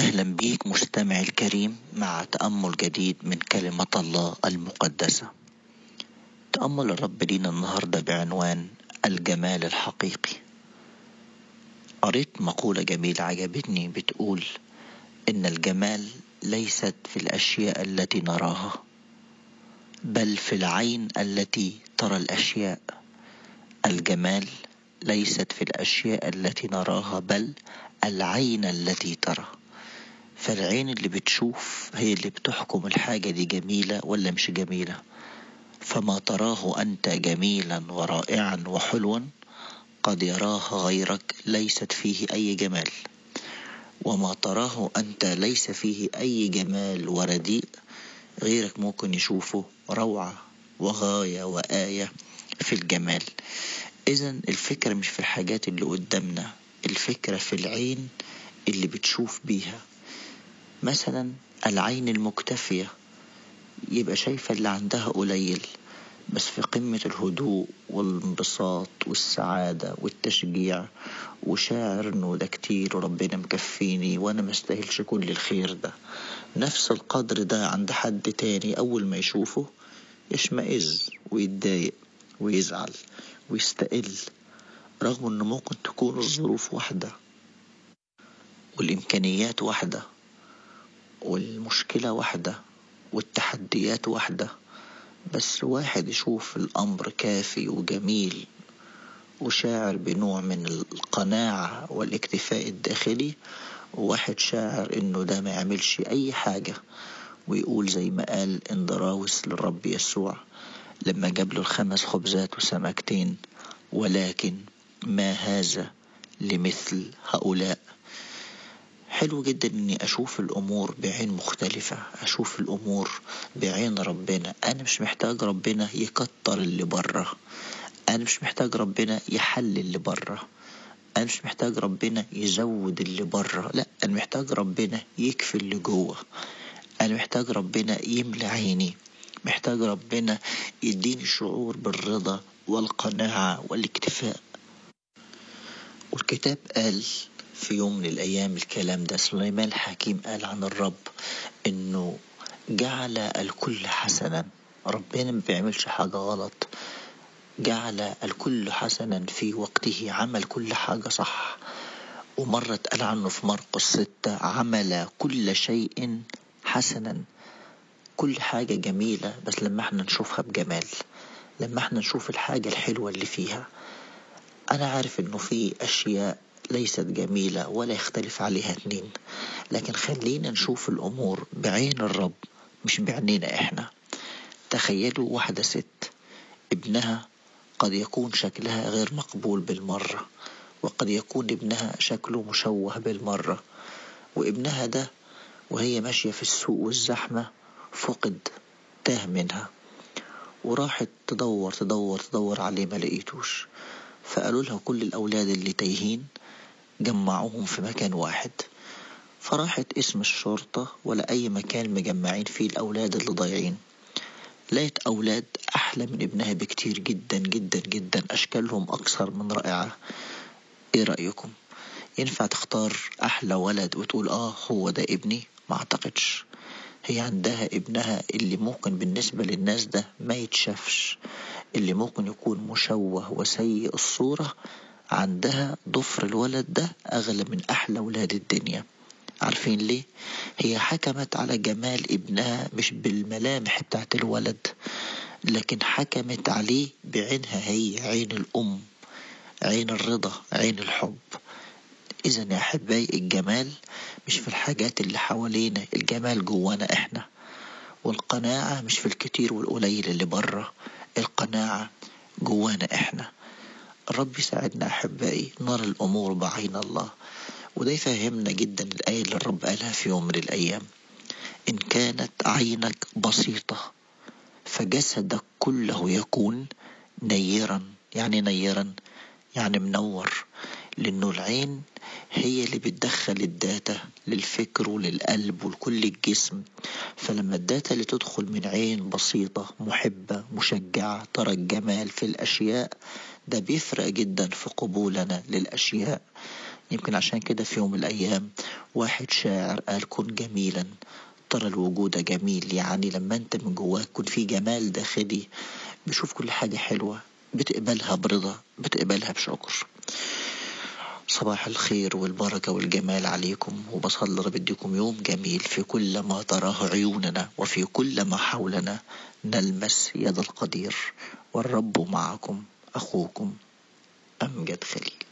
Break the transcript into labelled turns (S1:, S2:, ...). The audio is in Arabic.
S1: أهلا بيك مستمع الكريم مع تأمل جديد من كلمة الله المقدسة. تأمل الرب لينا النهاردة بعنوان الجمال الحقيقي. قريت مقولة جميلة عجبتني بتقول إن الجمال ليست في الأشياء التي نراها، بل في العين التي ترى الأشياء. الجمال ليست في الأشياء التي نراها، بل العين التي ترى. فالعين اللي بتشوف هي اللي بتحكم الحاجة دي جميلة ولا مش جميلة. فما تراه أنت جميلا ورائعا وحلوا قد يراه غيرك ليست فيه أي جمال، وما تراه أنت ليس فيه أي جمال ورديء غيرك ممكن يشوفه روعة وغاية وآية في الجمال. إذن الفكرة مش في الحاجات اللي قدامنا، الفكرة في العين اللي بتشوف بيها. مثلا العين المكتفية يبقى شايفة اللي عندها قليل، بس في قمة الهدوء والانبساط والسعادة والتشجيع، وشاعر انه ده كتير وربنا مكفيني وانا مستاهلش كل الخير ده. نفس القدر ده عند حد تاني اول ما يشوفه يشمئز ويتضايق ويزعل ويستقل، رغم انه ممكن تكون الظروف واحدة والامكانيات واحدة والمشكلة واحدة والتحديات واحدة، بس واحد يشوف الأمر كافي وجميل وشاعر بنوع من القناعة والاكتفاء الداخلي، وواحد شاعر إنه ده ما يعملش أي حاجة، ويقول زي ما قال اندراوس للرب يسوع لما جاب له 5 خبزات وسمكتين: ولكن ما هذا لمثل هؤلاء. حلو جدا اني اشوف الامور بعين مختلفة، اشوف الامور بعين ربنا. انا مش محتاج ربنا يكتر اللي بره، انا مش محتاج ربنا يحل اللي بره، انا مش محتاج ربنا يزود اللي بره، لا انا محتاج ربنا يكفي اللي جوه. انا محتاج ربنا يملى عيني، محتاج ربنا يديني شعور بالرضا والقناعة والاكتفاء. والكتاب قال في يوم من الأيام الكلام ده، سليمان الحكيم قال عن الرب إنه جعل الكل حسنا. ربنا ما بيعملش حاجة غلط، جعل الكل حسنا في وقته، عمل كل حاجة صح. ومرة قال عنه في مرقس 6: عمل كل شيء حسنا. كل حاجة جميلة، بس لما احنا نشوفها بجمال، لما احنا نشوف الحاجة الحلوة اللي فيها. أنا عارف إنه في أشياء ليست جميلة ولا يختلف عليها 2، لكن خلينا نشوف الأمور بعين الرب مش بعينينا إحنا. تخيلوا واحدة ست ابنها قد يكون شكلها غير مقبول بالمرة، وقد يكون ابنها شكله مشوه بالمرة، وابنها ده وهي ماشية في السوق والزحمة فقد، تاه منها، وراحت تدور تدور تدور عليه ما لقيتوش. فقالوا لها كل الأولاد اللي تايهين جمعوهم في مكان واحد. فراحت اسم الشرطة ولا أي مكان مجمعين فيه الأولاد اللي ضايعين، لقيت أولاد أحلى من ابنها بكتير جدا جدا جدا، أشكالهم أكثر من رائعة. إيه رأيكم؟ ينفع تختار أحلى ولد وتقول هو ده ابني؟ ما أعتقدش. هي عندها ابنها اللي ممكن بالنسبة للناس ده ما يتشافش، اللي ممكن يكون مشوه وسيء الصورة، عندها ضفر الولد ده أغلى من أحلى ولاد الدنيا. عارفين ليه؟ هي حكمت على جمال ابنها مش بالملامح بتاعت الولد، لكن حكمت عليه بعينها هي، عين الأم، عين الرضا، عين الحب. إذا يا أحبائي الجمال مش في الحاجات اللي حوالينا، الجمال جوانا إحنا. والقناعة مش في الكتير والقليل اللي بره، القناعة جوانا إحنا. الرب يساعدنا أحبائي نرى الأمور بعين الله. وده يفهمنا جدا الآية اللي الرب قالها في يوم من الأيام: إن كانت عينك بسيطة فجسدك كله يكون نيرا. يعني نيرا يعني منور، لأنه العين هي اللي بتدخل الداتا للفكر وللقلب ولكل الجسم. فلما الداتا اللي تدخل من عين بسيطة محبة مشجعة ترى الجمال في الأشياء، ده بيفرق جدا في قبولنا للأشياء. يمكن عشان كده في يوم من الأيام واحد شاعر قال كن جميلا ترى الوجود جميل، يعني لما انت من جواك يكون في جمال داخلي بشوف كل حاجة حلوة بتقبلها برضا، بتقبلها بشكر. صباح الخير والبركة والجمال عليكم، وبصلي رب يديكم يوم جميل في كل ما تراه عيوننا وفي كل ما حولنا نلمس يد القدير، والرب معكم. أخوكم أمجد خليل.